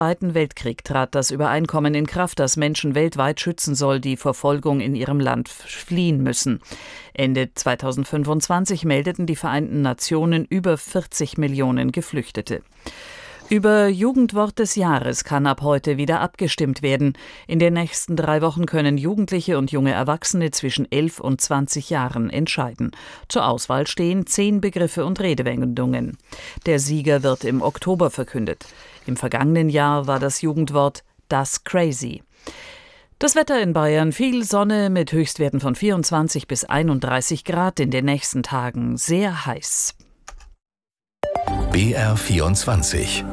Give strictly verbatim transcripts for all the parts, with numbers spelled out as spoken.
Zweiten Weltkrieg trat das Übereinkommen in Kraft, das Menschen weltweit schützen soll, die vor Verfolgung in ihrem Land fliehen müssen. Ende zweitausendfünfundzwanzig meldeten die Vereinten Nationen über vierzig Millionen Geflüchtete. Über Jugendwort des Jahres kann ab heute wieder abgestimmt werden. In den nächsten drei Wochen können Jugendliche und junge Erwachsene zwischen elf und zwanzig Jahren entscheiden. Zur Auswahl stehen zehn Begriffe und Redewendungen. Der Sieger wird im Oktober verkündet. Im vergangenen Jahr war das Jugendwort das Crazy. Das Wetter in Bayern: viel Sonne mit Höchstwerten von vierundzwanzig bis einunddreißig Grad, in den nächsten Tagen sehr heiß. B R vierundzwanzig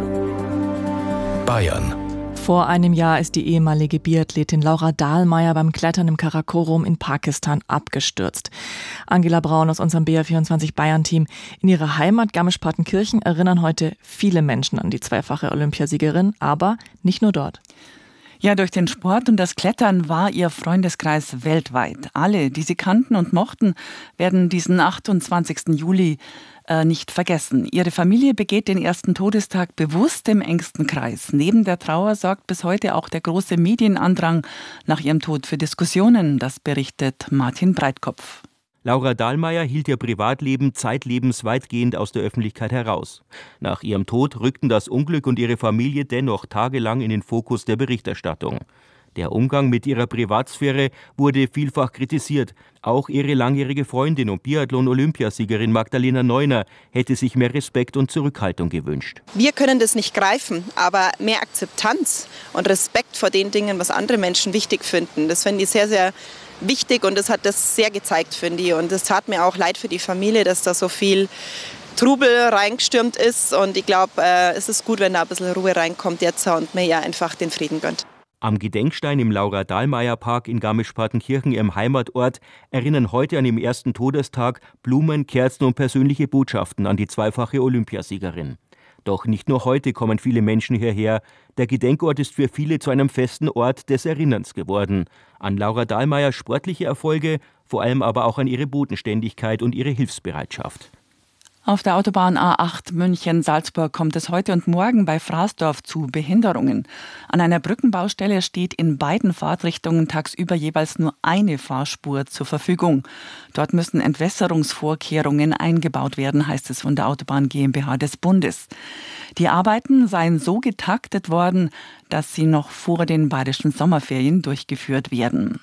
Bayern. Vor einem Jahr ist die ehemalige Biathletin Laura Dahlmeier beim Klettern im Karakorum in Pakistan abgestürzt. Angela Braun aus unserem B R vierundzwanzig Bayern-Team. In ihrer Heimat Garmisch-Partenkirchen erinnern heute viele Menschen an die zweifache Olympiasiegerin, aber nicht nur dort. Ja, durch den Sport und das Klettern war ihr Freundeskreis weltweit. Alle, die sie kannten und mochten, werden diesen achtundzwanzigsten Juli äh, nicht vergessen. Ihre Familie begeht den ersten Todestag bewusst im engsten Kreis. Neben der Trauer sorgt bis heute auch der große Medienandrang nach ihrem Tod für Diskussionen. Das berichtet Martin Breitkopf. Laura Dahlmeier hielt ihr Privatleben zeitlebens weitgehend aus der Öffentlichkeit heraus. Nach ihrem Tod rückten das Unglück und ihre Familie dennoch tagelang in den Fokus der Berichterstattung. Der Umgang mit ihrer Privatsphäre wurde vielfach kritisiert. Auch ihre langjährige Freundin und Biathlon-Olympiasiegerin Magdalena Neuner hätte sich mehr Respekt und Zurückhaltung gewünscht. Wir können das nicht greifen, aber mehr Akzeptanz und Respekt vor den Dingen, was andere Menschen wichtig finden, das finde ich sehr, sehr wichtig, und das hat das sehr gezeigt, finde ich. Und es tat mir auch leid für die Familie, dass da so viel Trubel reingestürmt ist. Und ich glaube, äh, es ist gut, wenn da ein bisschen Ruhe reinkommt jetzt und mir ja einfach den Frieden gönnt. Am Gedenkstein im Laura-Dahlmeier-Park in Garmisch-Partenkirchen, ihrem Heimatort, erinnern heute an ihrem ersten Todestag Blumen, Kerzen und persönliche Botschaften an die zweifache Olympiasiegerin. Doch nicht nur heute kommen viele Menschen hierher. Der Gedenkort ist für viele zu einem festen Ort des Erinnerns geworden. An Laura Dahlmeiers sportliche Erfolge, vor allem aber auch an ihre Bodenständigkeit und ihre Hilfsbereitschaft. Auf der Autobahn A acht München-Salzburg kommt es heute und morgen bei Fraßdorf zu Behinderungen. An einer Brückenbaustelle steht in beiden Fahrtrichtungen tagsüber jeweils nur eine Fahrspur zur Verfügung. Dort müssen Entwässerungsvorkehrungen eingebaut werden, heißt es von der Autobahn GmbH des Bundes. Die Arbeiten seien so getaktet worden, dass sie noch vor den bayerischen Sommerferien durchgeführt werden.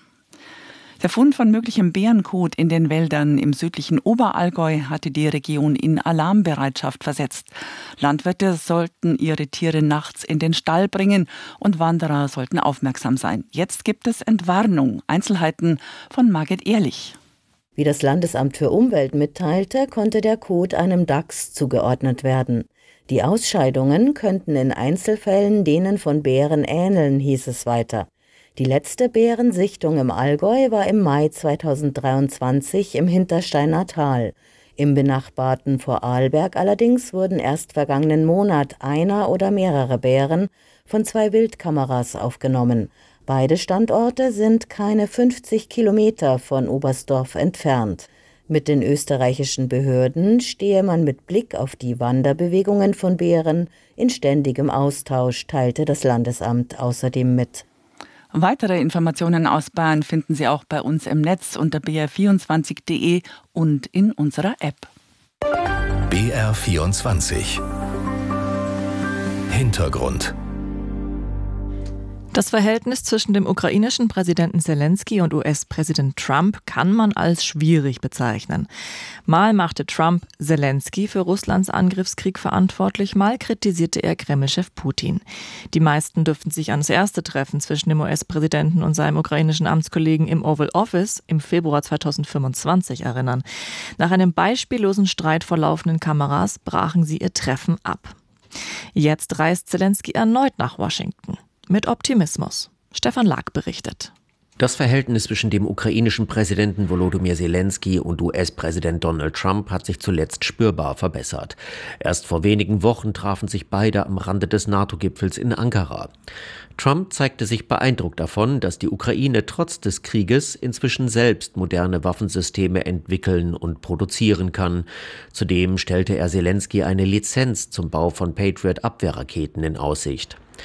Der Fund von möglichem Bärenkot in den Wäldern im südlichen Oberallgäu hatte die Region in Alarmbereitschaft versetzt. Landwirte sollten ihre Tiere nachts in den Stall bringen und Wanderer sollten aufmerksam sein. Jetzt gibt es Entwarnung. Einzelheiten von Margit Ehrlich. Wie das Landesamt für Umwelt mitteilte, konnte der Kot einem Dachs zugeordnet werden. Die Ausscheidungen könnten in Einzelfällen denen von Bären ähneln, hieß es weiter. Die letzte Bärensichtung im Allgäu war im Mai zweitausenddreiundzwanzig im Hintersteiner Tal. Im benachbarten Vorarlberg allerdings wurden erst vergangenen Monat einer oder mehrere Bären von zwei Wildkameras aufgenommen. Beide Standorte sind keine fünfzig Kilometer von Oberstdorf entfernt. Mit den österreichischen Behörden stehe man mit Blick auf die Wanderbewegungen von Bären in ständigem Austausch, teilte das Landesamt außerdem mit. Weitere Informationen aus Bayern finden Sie auch bei uns im Netz unter b r vierundzwanzig punkt d e und in unserer App. B R vierundzwanzig Hintergrund. Das Verhältnis zwischen dem ukrainischen Präsidenten Zelensky und U S-Präsident Trump kann man als schwierig bezeichnen. Mal machte Trump Zelensky für Russlands Angriffskrieg verantwortlich, mal kritisierte er Kreml-Chef Putin. Die meisten dürften sich an das erste Treffen zwischen dem U S-Präsidenten und seinem ukrainischen Amtskollegen im Oval Office im Februar zweitausendfünfundzwanzig erinnern. Nach einem beispiellosen Streit vor laufenden Kameras brachen sie ihr Treffen ab. Jetzt reist Zelensky erneut nach Washington. Mit Optimismus. Stefan Lag berichtet. Das Verhältnis zwischen dem ukrainischen Präsidenten Volodymyr Zelensky und U S-Präsident Donald Trump hat sich zuletzt spürbar verbessert. Erst vor wenigen Wochen trafen sich beide am Rande des NATO-Gipfels in Ankara. Trump zeigte sich beeindruckt davon, dass die Ukraine trotz des Krieges inzwischen selbst moderne Waffensysteme entwickeln und produzieren kann. Zudem stellte er Zelensky eine Lizenz zum Bau von Patriot-Abwehrraketen in Aussicht.